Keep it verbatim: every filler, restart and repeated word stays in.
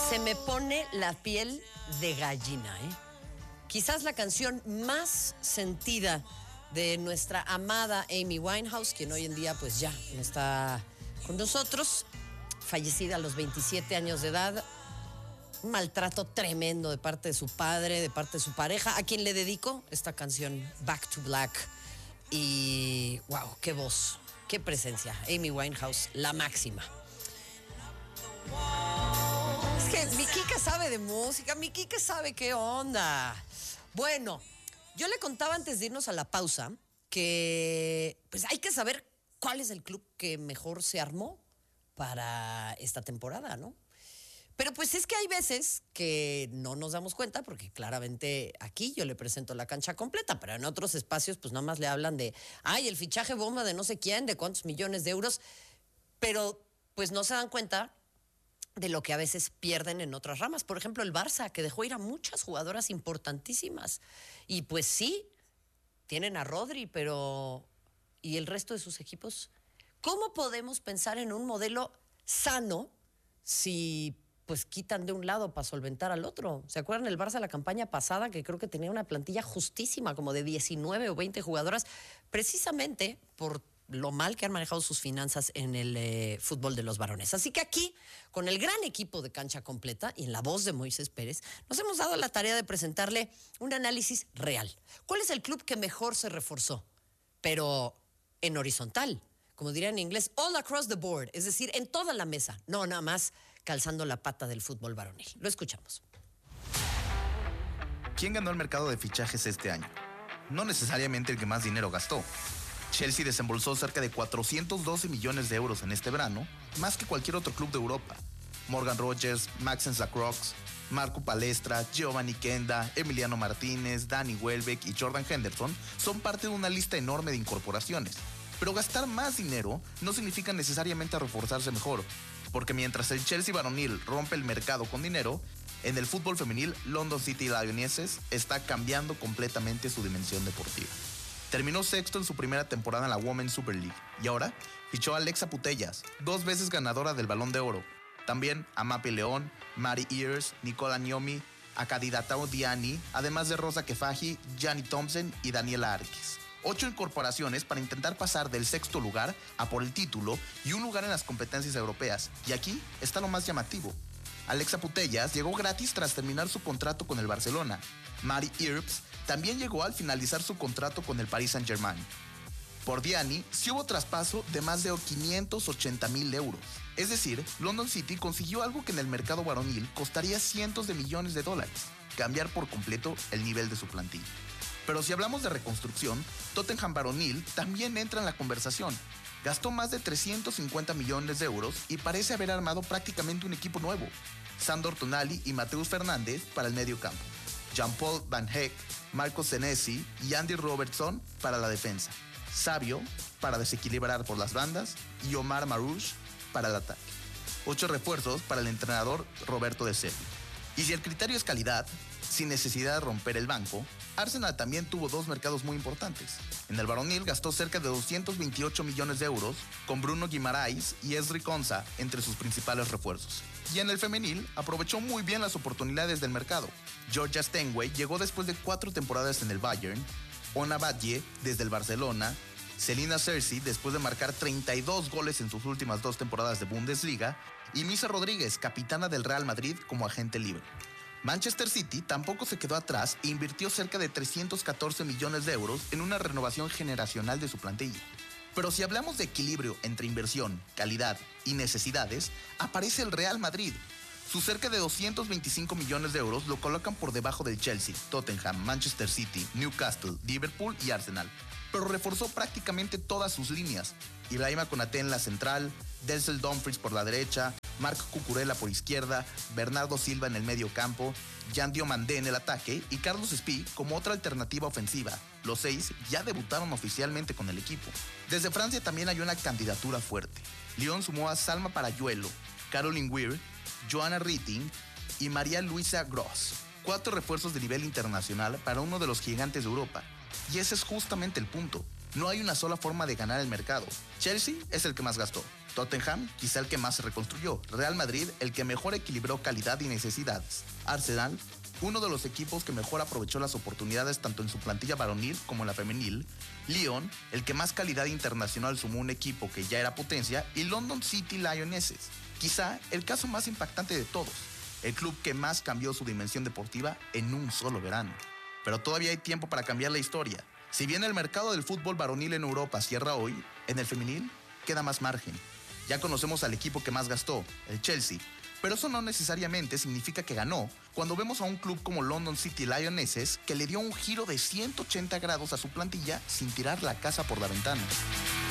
Se me pone la piel de gallina, ¿eh? Quizás la canción más sentida de nuestra amada Amy Winehouse, quien hoy en día pues ya no está con nosotros, fallecida a los veintisiete años de edad. Un maltrato tremendo de parte de su padre, de parte de su pareja, a quien le dedico esta canción Back to Black. Y wow, qué voz, qué presencia. Amy Winehouse, la máxima. Es que mi Kika sabe de música, mi Kika sabe qué onda. Bueno, yo le contaba antes de irnos a la pausa que pues hay que saber cuál es el club que mejor se armó para esta temporada, ¿no? Pero pues es que hay veces que no nos damos cuenta, porque claramente aquí yo le presento la cancha completa, pero en otros espacios pues nada más le hablan de, ay, el fichaje bomba de no sé quién, de cuántos millones de euros, pero pues no se dan cuenta de lo que a veces pierden en otras ramas. Por ejemplo, el Barça, que dejó ir a muchas jugadoras importantísimas. Y pues sí, tienen a Rodri, pero ¿y el resto de sus equipos? ¿Cómo podemos pensar en un modelo sano si pues quitan de un lado para solventar al otro? ¿Se acuerdan el Barça la campaña pasada, que creo que tenía una plantilla justísima, como de diecinueve o veinte jugadoras, precisamente por lo mal que han manejado sus finanzas en el eh, fútbol de los varones? Así que aquí, con el gran equipo de Cancha Completa y en la voz de Moisés Pérez, nos hemos dado la tarea de presentarle un análisis real. ¿Cuál es el club que mejor se reforzó? Pero en horizontal, como diría en inglés, all across the board, es decir, en toda la mesa, no nada más calzando la pata del fútbol varonil. Lo escuchamos. ¿Quién ganó el mercado de fichajes este año? No necesariamente el que más dinero gastó. Chelsea desembolsó cerca de cuatrocientos doce millones de euros en este verano, más que cualquier otro club de Europa. Morgan Rogers, Maxence Lacroix, Marco Palestra, Giovanni Kenda, Emiliano Martínez, Danny Welbeck y Jordan Henderson son parte de una lista enorme de incorporaciones. Pero gastar más dinero no significa necesariamente reforzarse mejor, porque mientras el Chelsea varonil rompe el mercado con dinero, en el fútbol femenil, London City Lionesses está cambiando completamente su dimensión deportiva. Terminó sexto en su primera temporada en la Women's Super League y ahora fichó a Alexa Putellas, dos veces ganadora del Balón de Oro. También a Mapi León, Mari Ears, Nicola Niomi, a Kadidatao Diani, además de Rosa Kefaji, Gianni Thompson y Daniela Arquez. Ocho incorporaciones para intentar pasar del sexto lugar a por el título y un lugar en las competencias europeas. Y aquí está lo más llamativo. Alexa Putellas llegó gratis tras terminar su contrato con el Barcelona. Mari Earps también llegó al finalizar su contrato con el Paris Saint-Germain. Por Diani, sí hubo traspaso de más de quinientos ochenta mil euros. Es decir, London City consiguió algo que en el mercado varonil costaría cientos de millones de dólares: cambiar por completo el nivel de su plantilla. Pero si hablamos de reconstrucción, Tottenham varonil también entra en la conversación. Gastó más de trescientos cincuenta millones de euros y parece haber armado prácticamente un equipo nuevo. Sandor Tonali y Mateus Fernández para el medio campo, Jean-Paul Van Heck, Marco Senesi y Andy Robertson para la defensa, Sabio para desequilibrar por las bandas y Omar Marouche para el ataque. Ocho refuerzos para el entrenador Roberto De Zerbi. Y si el criterio es calidad, sin necesidad de romper el banco, Arsenal también tuvo dos mercados muy importantes. En el varonil gastó cerca de doscientos veintiocho millones de euros, con Bruno Guimaraes y Esri Konsa entre sus principales refuerzos. Y en el femenil aprovechó muy bien las oportunidades del mercado. Georgia Stenway llegó después de cuatro temporadas en el Bayern, Ona Badje desde el Barcelona, Celina Cersei después de marcar treinta y dos goles en sus últimas dos temporadas de Bundesliga, y Misa Rodríguez, capitana del Real Madrid, como agente libre. Manchester City tampoco se quedó atrás e invirtió cerca de trescientos catorce millones de euros en una renovación generacional de su plantilla. Pero si hablamos de equilibrio entre inversión, calidad y necesidades, aparece el Real Madrid. Sus cerca de doscientos veinticinco millones de euros lo colocan por debajo del Chelsea, Tottenham, Manchester City, Newcastle, Liverpool y Arsenal, pero reforzó prácticamente todas sus líneas. Ibrahima Konaté en la central, Denzel Dumfries por la derecha, Marc Cucurella por izquierda, Bernardo Silva en el medio campo, Jan Diomandé en el ataque y Carlos Espí como otra alternativa ofensiva. Los seis ya debutaron oficialmente con el equipo. Desde Francia también hay una candidatura fuerte. Lyon sumó a Salma Parayuelo, Caroline Weir, Joanna Ritting y María Luisa Gross. Cuatro refuerzos de nivel internacional para uno de los gigantes de Europa. Y ese es justamente el punto. No hay una sola forma de ganar el mercado. Chelsea es el que más gastó. Tottenham, quizá el que más se reconstruyó. Real Madrid, el que mejor equilibró calidad y necesidades. Arsenal, uno de los equipos que mejor aprovechó las oportunidades tanto en su plantilla varonil como en la femenil. Lyon, el que más calidad internacional sumó un equipo que ya era potencia. Y London City Lionesses, quizá el caso más impactante de todos. El club que más cambió su dimensión deportiva en un solo verano. Pero todavía hay tiempo para cambiar la historia. Si bien el mercado del fútbol varonil en Europa cierra hoy, en el femenil queda más margen. Ya conocemos al equipo que más gastó, el Chelsea, pero eso no necesariamente significa que ganó cuando vemos a un club como London City Lionesses que le dio un giro de ciento ochenta grados a su plantilla sin tirar la casa por la ventana.